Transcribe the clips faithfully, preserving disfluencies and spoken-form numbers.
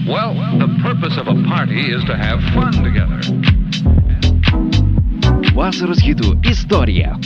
Well, the purpose of a party is to have fun together. Vasaros hitų istorija.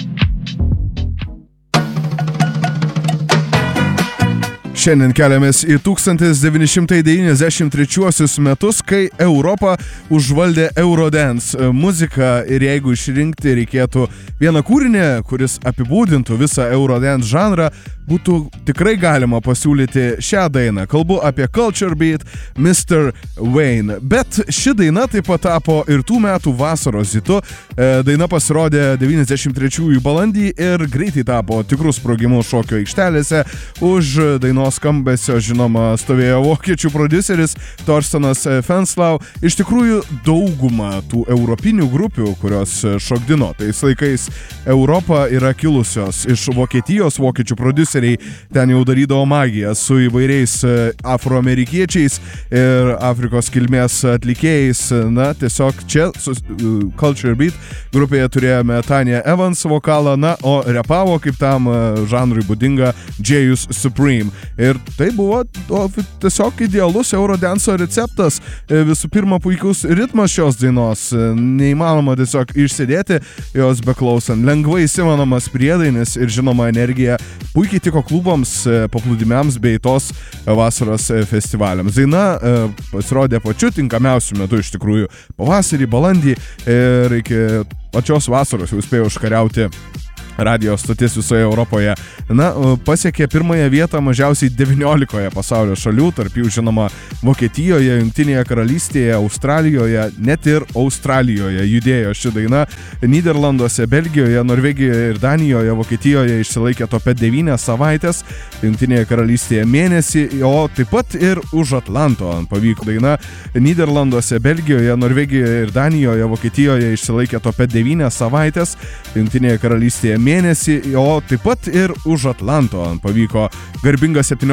Šiandien keliamės į tūkstantis devyni šimtai devyniasdešimt trečiuosius metus, kai Europą užvaldė Eurodance muzika ir jeigu išrinkti reikėtų vieną kūrinį, kuris apibūdintų visą Eurodance žanrą, būtų tikrai galima pasiūlyti šią dainą. Kalbu apie Culture Beat, mister Wayne. Bet ši daina taip pat tapo ir tų metų vasaros hitu. Daina pasirodė devyniasdešimt trečiųjų balandį ir greitai tapo tikrų sprogimų šokio aikštelėse. Už dainos skambesio, žinoma, stovėjo vokiečių prodiuseris Torstenas Fenslau. Iš tikrųjų, dauguma tų europinių grupių, kurios šokdino tais laikais Europą, yra kilusios iš Vokietijos. Vokiečių prodiuseriai ten jau darydavo magiją su įvairiais afroamerikiečiais ir Afrikos kilmės atlikėjais. Na, tiesiog čia su Culture Beat grupėje turėjome Tanya Evans vokalą, na, o repavo kaip tam žanrui būdinga Jayus Supreme. Ir tai buvo o, tiesiog idealus Eurodance'o receptas. Visų pirma, puikus ritmas šios dainos. Neįmanoma tiesiog išsėdėti jos beklausant. Lengvai įsimanomas priedainis ir žinoma energija puikiai tiko klubams, paplūdimiams bei tos vasaros festivaliams. Daina pasirodė pačiu tinkamiausiu metu iš tikrųjų. Pavasarį, balandį ir iki pačios vasaros jau spėjo užkariauti radio stotis visoje Europoje. Na, pasiekė pirmąją vietą mažiausiai devyniolikoje pasaulio šalių, tarp jų žinoma Vokietijoje, Jungtinėje karalystėje, Australijoje, net ir Australijoje judėjo ši daina. Nyderlanduose, Belgijoje, Norvegijoje ir Danijoje, Vokietijoje išsilaikė tope devynias savaitės, Jungtinėje karalystėje mėnesį, o taip pat ir už Atlanto pavyko daina. Nyderlanduose, Belgijoje, Norvegijoje ir Danijoje, Vokietijoje išsilaikė tope devynias savaitės, Jungtinėje karalystėje mėnesį, o taip pat ir už Atlanto pavyko garbinga septyniolika